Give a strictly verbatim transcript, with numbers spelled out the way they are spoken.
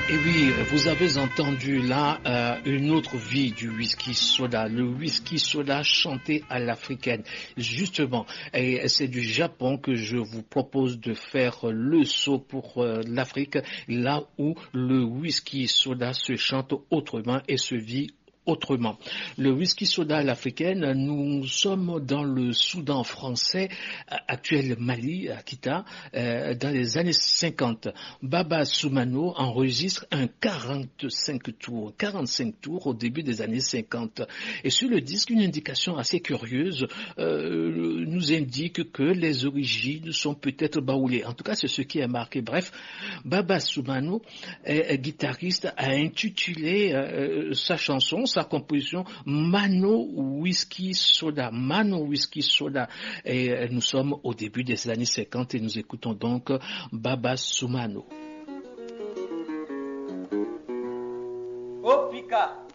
Et oui, vous avez entendu là euh, une autre vie du whisky soda, le whisky soda chanté à l'africaine. Justement, et c'est du Japon que je vous propose de faire le saut pour euh, l'Afrique, là où le whisky soda se chante autrement et se vit autrement. Le whisky soda à l'africaine, nous sommes dans le Soudan français, actuel Mali, à Kita, euh, dans les années cinquante. Baba Soumano enregistre un quarante-cinq tours, quarante-cinq tours au début des années cinquante. Et sur le disque, une indication assez curieuse euh, nous indique que les origines sont peut-être baoulées. En tout cas, c'est ce qui est marqué. Bref, Baba Soumano, est, est guitariste, a intitulé euh, sa chanson, sa composition Mano Whisky Soda. Mano Whisky Soda. Et euh, nous sommes au début des années cinquante et nous écoutons donc Baba Soumano. Opika.